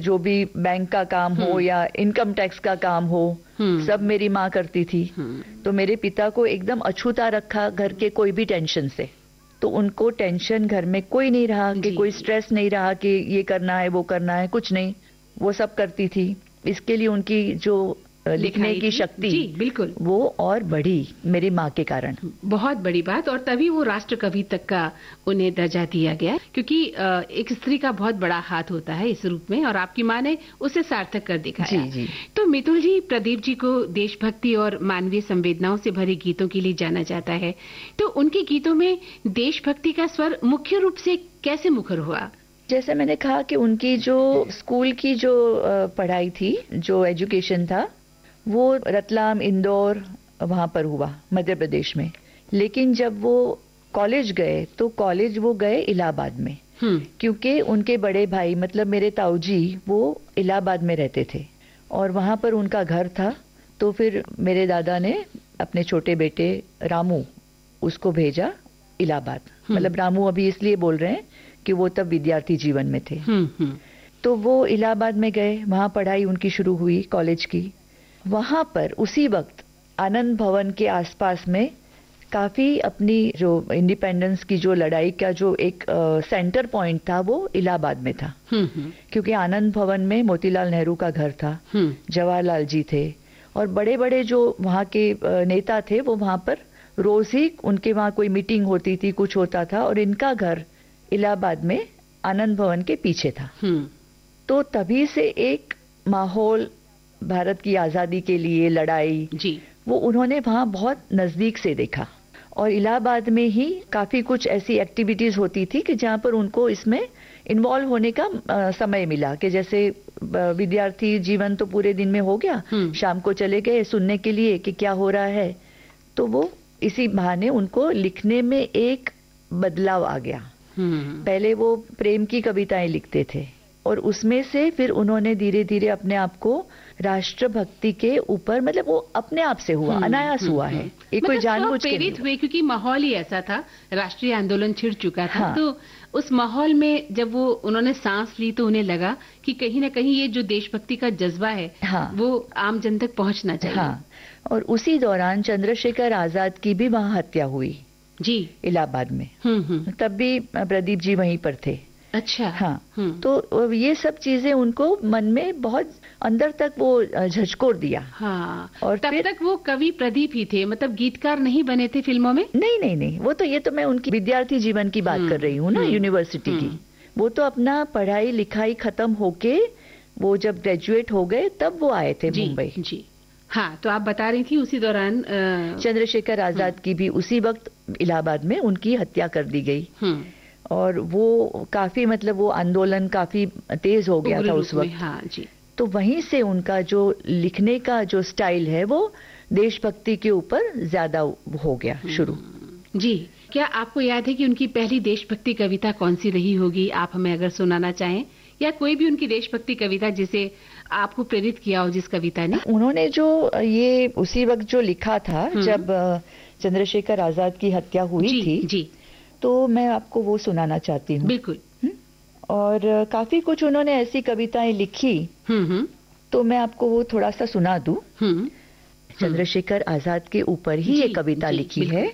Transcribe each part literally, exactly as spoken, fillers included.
जो भी बैंक का काम हो या इनकम टैक्स का काम हो, सब मेरी माँ करती थी। तो मेरे पिता को एकदम अछूता रखा घर के कोई भी टेंशन से। तो उनको टेंशन घर में कोई नहीं रहा कि कोई स्ट्रेस नहीं रहा कि ये करना है वो करना है, कुछ नहीं, वो सब करती थी। इसके लिए उनकी जो लिखने की शक्ति, जी बिल्कुल, वो और बढ़ी मेरी माँ के कारण। बहुत बड़ी बात। और तभी वो राष्ट्र कवि तक का उन्हें दर्जा दिया गया, क्योंकि एक स्त्री का बहुत बड़ा हाथ होता है इस रूप में, और आपकी माँ ने उसे सार्थक कर दिखाया। जी जी। तो मितुल जी, प्रदीप जी को देशभक्ति और मानवीय संवेदनाओं से भरे गीतों के लिए जाना जाता है। तो उनके गीतों में देशभक्ति का स्वर मुख्य रूप से कैसे मुखर हुआ? जैसे मैंने कहा कि उनकी जो स्कूल की जो पढ़ाई थी, जो एजुकेशन था, वो रतलाम, इंदौर वहां पर हुआ मध्य प्रदेश में। लेकिन जब वो कॉलेज गए तो कॉलेज वो गए इलाहाबाद में, क्योंकि उनके बड़े भाई मतलब मेरे ताऊ जी वो इलाहाबाद में रहते थे और वहां पर उनका घर था। तो फिर मेरे दादा ने अपने छोटे बेटे रामू उसको भेजा इलाहाबाद। मतलब रामू अभी इसलिए बोल रहे हैं कि वो तब विद्यार्थी जीवन में थे। तो वो इलाहाबाद में गए, वहां पढ़ाई उनकी शुरू हुई कॉलेज की। वहां पर उसी वक्त आनंद भवन के आसपास में काफी अपनी जो इंडिपेंडेंस की जो लड़ाई का जो एक आ, सेंटर पॉइंट था वो इलाहाबाद में था। क्योंकि आनंद भवन में मोतीलाल नेहरू का घर था, जवाहरलाल जी थे और बड़े बड़े जो वहां के नेता थे वो वहां पर रोज ही उनके वहां कोई मीटिंग होती थी, कुछ होता था, और इनका घर इलाहाबाद में आनंद भवन के पीछे था। तो तभी से एक माहौल भारत की आजादी के लिए लड़ाई जी वो उन्होंने वहां बहुत नजदीक से देखा। और इलाहाबाद में ही काफी कुछ ऐसी एक्टिविटीज होती थी कि जहां पर उनको इसमें इन्वॉल्व होने का आ, समय मिला। कि जैसे विद्यार्थी जीवन तो पूरे दिन में हो गया, शाम को चले गए सुनने के लिए कि क्या हो रहा है। तो वो इसी बहाने उनको लिखने में एक बदलाव आ गया। पहले वो प्रेम की कविताएं लिखते थे और उसमें से फिर उन्होंने धीरे धीरे अपने आप को राष्ट्रभक्ति के ऊपर, मतलब वो अपने आप से हुआ, अनायास हुआ है, ये कोई जानबूझ के प्रेरित हुए, क्योंकि माहौल ही ऐसा था, राष्ट्रीय आंदोलन छिड़ चुका था। हाँ। तो उस माहौल में जब वो उन्होंने सांस ली तो उन्हें लगा कि कहीं ना कहीं ये जो देशभक्ति का जज्बा है हाँ। वो आम जन तक पहुंचना चाहिए। हाँ। और उसी दौरान चंद्रशेखर आजाद की भी वहां हत्या हुई जी इलाहाबाद में। तब भी प्रदीप जी वहीं पर थे। अच्छा। हाँ। तो ये सब चीजें उनको मन में बहुत अंदर तक वो झचकोर दिया। हाँ। और तब तक वो कवि प्रदीप ही थे, मतलब गीतकार नहीं बने थे फिल्मों में? नहीं नहीं नहीं, वो तो ये तो मैं उनकी विद्यार्थी जीवन की बात कर रही हूँ ना, यूनिवर्सिटी की। वो तो अपना पढ़ाई लिखाई खत्म होके वो जब ग्रेजुएट हो गए तब वो आए थे मुंबई। जी हाँ। तो आप बता रही थी उसी दौरान चंद्रशेखर आजाद की भी उसी वक्त इलाहाबाद में उनकी हत्या कर दी गई। और वो काफी, मतलब वो आंदोलन काफी तेज हो गया था उस वक्त। हाँ जी। तो वहीं से उनका जो लिखने का जो स्टाइल है वो देशभक्ति के ऊपर ज्यादा हो गया शुरू। जी। क्या आपको याद है कि उनकी पहली देशभक्ति कविता कौन सी रही होगी? आप हमें अगर सुनाना चाहें, या कोई भी उनकी देशभक्ति कविता जिसे आपको प्रेरित किया हो, जिस कविता ने? उन्होंने जो ये उसी वक्त जो लिखा था जब चंद्रशेखर आजाद की हत्या हुई जी, थी जी। तो मैं आपको वो सुनाना चाहती हूँ। बिल्कुल। और काफी कुछ उन्होंने ऐसी कविताएं लिखी, तो मैं आपको वो थोड़ा सा सुना दूं। चंद्रशेखर आजाद के ऊपर ही ये कविता लिखी है।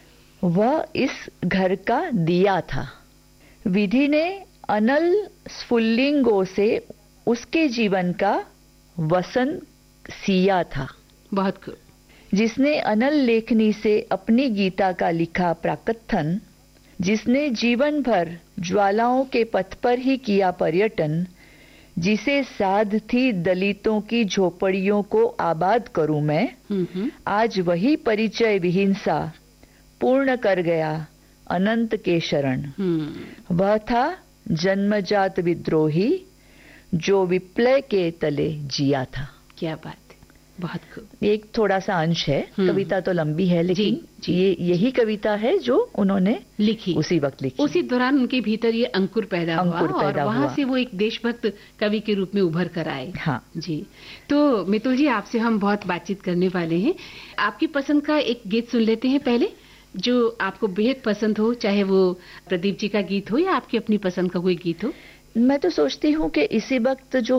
वह इस घर का दिया था, विधि ने अनल स्फुल्लिंगों से उसके जीवन का वसन सिया था। बहुत खूब। जिसने अनल लेखनी से अपनी गीता का लिखा प्राकथन, जिसने जीवन भर ज्वालाओं के पथ पर ही किया पर्यटन, जिसे साध थी दलितों की झोपड़ियों को आबाद करूं मैं, आज वही परिचय विहीनसा पूर्ण कर गया अनंत के शरण। वह था जन्मजात विद्रोही जो विप्लव के तले जिया था। क्या बात, बहुत खूब। एक थोड़ा सा अंश है, कविता तो लंबी है लेकिन जी, जी, ये यही कविता है जो उन्होंने लिखी, उसी वक्त लिखी। उसी दौरान उनके भीतर ये अंकुर पैदा अंकुर हुआ पैदा और वहां से वो एक देशभक्त कवि के रूप में उभर कर आए। हाँ जी। तो मितुल जी, आपसे हम बहुत बातचीत करने वाले हैं। आपकी पसंद का एक गीत सुन लेते हैं पहले, जो आपको बेहद पसंद हो, चाहे वो प्रदीप जी का गीत हो या आपकी अपनी पसंद का कोई गीत हो। मैं तो सोचती हूँ कि इसी वक्त जो